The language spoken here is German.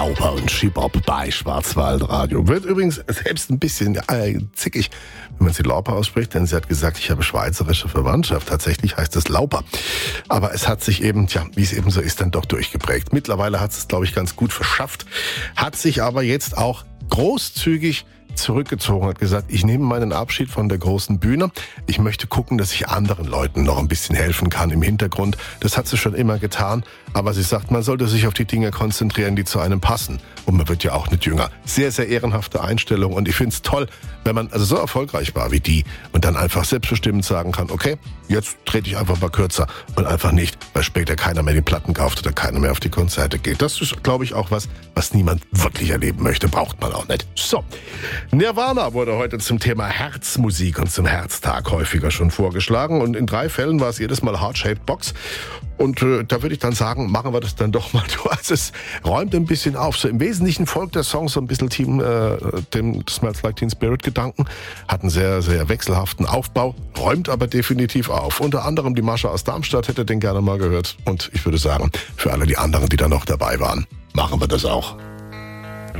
Lauper und Schibop bei Schwarzwaldradio. Wird übrigens selbst ein bisschen zickig, wenn man sie Lauper ausspricht, denn sie hat gesagt, ich habe schweizerische Verwandtschaft. Tatsächlich heißt es Lauper. Aber es hat sich eben, wie es eben so ist, dann doch durchgeprägt. Mittlerweile hat es, glaube ich, ganz gut verschafft, hat sich aber jetzt auch großzügig zurückgezogen, hat gesagt, ich nehme meinen Abschied von der großen Bühne. Ich möchte gucken, dass ich anderen Leuten noch ein bisschen helfen kann im Hintergrund. Das hat sie schon immer getan, aber sie sagt, man sollte sich auf die Dinge konzentrieren, die zu einem passen. Und man wird ja auch nicht jünger. Sehr, sehr ehrenhafte Einstellung und ich finde es toll, wenn man also so erfolgreich war wie die und dann einfach selbstbestimmt sagen kann, okay, jetzt trete ich einfach mal kürzer und einfach nicht, weil später keiner mehr die Platten kauft oder keiner mehr auf die Konzerte geht. Das ist, glaube ich, auch was niemand wirklich erleben möchte, braucht man auch nicht. So, Nirvana wurde heute zum Thema Herzmusik und zum Herztag häufiger schon vorgeschlagen und in 3 Fällen war es jedes Mal Heart-Shaped Box. Und da würde ich dann sagen, machen wir das dann doch mal. Also es räumt ein bisschen auf. So im Wesentlichen folgt der Song so ein bisschen dem Smells Like Teen Spirit Gedanken. Hat einen sehr, sehr wechselhaften Aufbau, räumt aber definitiv auf. Unter anderem die Mascha aus Darmstadt hätte den gerne mal gehört. Und ich würde sagen, für alle die anderen, die da noch dabei waren, machen wir das auch.